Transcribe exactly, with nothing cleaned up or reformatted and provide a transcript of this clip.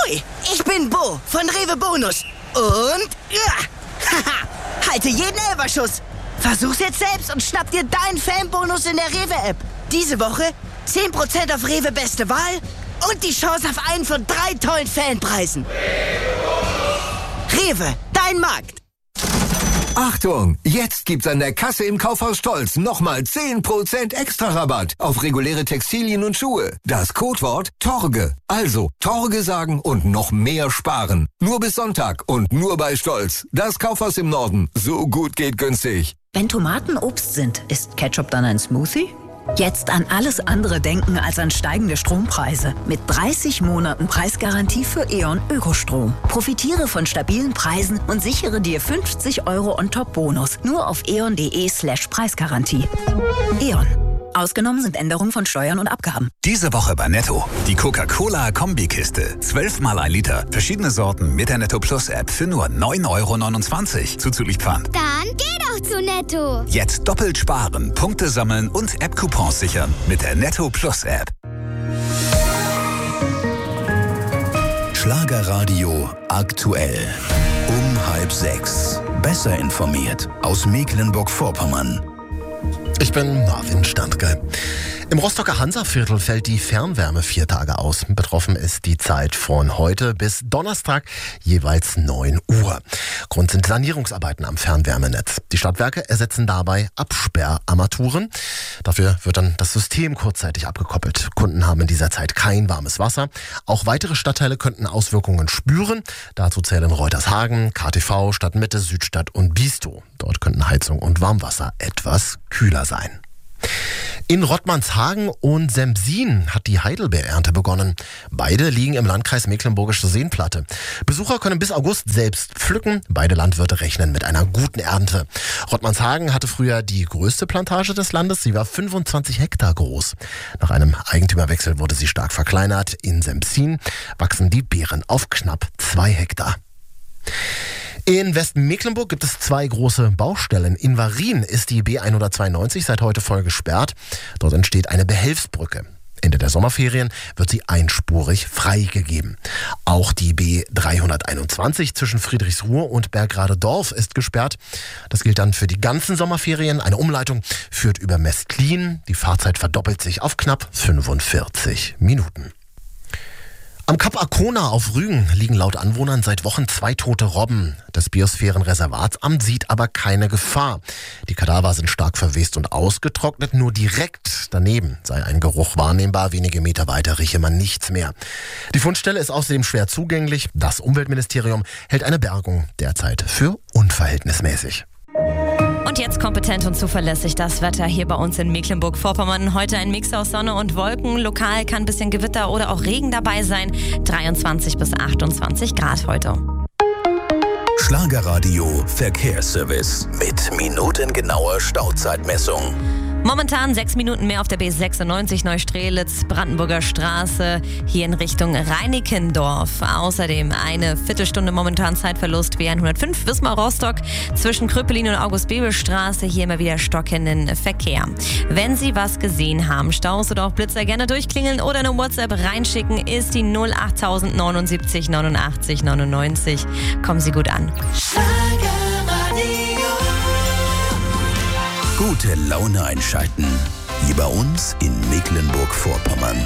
Hui, ich bin Bo von Rewe Bonus. Und, ja, haha, halte jeden Elferschuss. Versuch's jetzt selbst und schnapp dir deinen Fanbonus in der Rewe-App. Diese Woche zehn Prozent auf Rewe Beste Wahl und die Chance auf einen von drei tollen Fanpreisen. Rewe, dein Markt. Achtung! Jetzt gibt's an der Kasse im Kaufhaus Stolz nochmal zehn Prozent extra Rabatt auf reguläre Textilien und Schuhe. Das Codewort Torge. Also Torge sagen und noch mehr sparen. Nur bis Sonntag und nur bei Stolz. Das Kaufhaus im Norden. So gut geht günstig. Wenn Tomaten Obst sind, ist Ketchup dann ein Smoothie? Jetzt an alles andere denken als an steigende Strompreise. Mit dreißig Monaten Preisgarantie für E.ON Ökostrom. Profitiere von stabilen Preisen und sichere dir fünfzig Euro on top Bonus. Nur auf eon.de slash Preisgarantie. E.ON. Ausgenommen sind Änderungen von Steuern und Abgaben. Diese Woche bei Netto. Die Coca-Cola-Kombikiste. zwölf mal ein Liter. Verschiedene Sorten mit der Netto Plus App für nur neun Euro neunundzwanzig. Zuzüglich Pfand. Dann geh doch zu Netto. Jetzt doppelt sparen, Punkte sammeln und App-Coupons sichern mit der Netto Plus App. Schlagerradio aktuell. Um halb sechs. Besser informiert aus Mecklenburg-Vorpommern. Ich bin Marvin Standke. Im Rostocker Hansaviertel fällt die Fernwärme vier Tage aus. Betroffen ist die Zeit von heute bis Donnerstag, jeweils neun Uhr. Grund sind Sanierungsarbeiten am Fernwärmenetz. Die Stadtwerke ersetzen dabei Absperrarmaturen. Dafür wird dann das System kurzzeitig abgekoppelt. Kunden haben in dieser Zeit kein warmes Wasser. Auch weitere Stadtteile könnten Auswirkungen spüren. Dazu zählen Reutershagen, K T V, Stadtmitte, Südstadt und Biestow. Dort könnten Heizung und Warmwasser etwas kühler sein. In Rottmannshagen und Semsin hat die Heidelbeerernte begonnen. Beide liegen im Landkreis Mecklenburgische Seenplatte. Besucher können bis August selbst pflücken. Beide Landwirte rechnen mit einer guten Ernte. Rottmannshagen hatte früher die größte Plantage des Landes. Sie war fünfundzwanzig Hektar groß. Nach einem Eigentümerwechsel wurde sie stark verkleinert. In Semsin wachsen die Beeren auf knapp zwei Hektar. In Westmecklenburg gibt es zwei große Baustellen. In Varin ist die B hundertzweiundneunzig seit heute voll gesperrt. Dort entsteht eine Behelfsbrücke. Ende der Sommerferien wird sie einspurig freigegeben. Auch die B dreihunderteinundzwanzig zwischen Friedrichsruhe und Bergrade-Dorf ist gesperrt. Das gilt dann für die ganzen Sommerferien. Eine Umleitung führt über Mestlin. Die Fahrzeit verdoppelt sich auf knapp fünfundvierzig Minuten. Am Kap Arkona auf Rügen liegen laut Anwohnern seit Wochen zwei tote Robben. Das Biosphärenreservatsamt sieht aber keine Gefahr. Die Kadaver sind stark verwest und ausgetrocknet. Nur direkt daneben sei ein Geruch wahrnehmbar. Wenige Meter weiter rieche man nichts mehr. Die Fundstelle ist außerdem schwer zugänglich. Das Umweltministerium hält eine Bergung derzeit für unverhältnismäßig. Und jetzt kompetent und zuverlässig das Wetter hier bei uns in Mecklenburg-Vorpommern. Heute ein Mix aus Sonne und Wolken. Lokal kann ein bisschen Gewitter oder auch Regen dabei sein. dreiundzwanzig bis achtundzwanzig Grad heute. Schlagerradio Verkehrsservice mit minutengenauer Stauzeitmessung. Momentan sechs Minuten mehr auf der B sechsundneunzig Neustrelitz, Brandenburger Straße, hier in Richtung Reinickendorf. Außerdem eine Viertelstunde momentan Zeitverlust B hundertfünf Wismar-Rostock zwischen Kröpelin und August-Bebel-Straße. Hier immer wieder stockenden Verkehr. Wenn Sie was gesehen haben, Staus oder auch Blitzer, gerne durchklingeln oder eine WhatsApp reinschicken, ist die null acht neunundsiebzig neunundachtzig neunundneunzig. Kommen Sie gut an. Gute Laune einschalten. Hier bei uns in Mecklenburg-Vorpommern.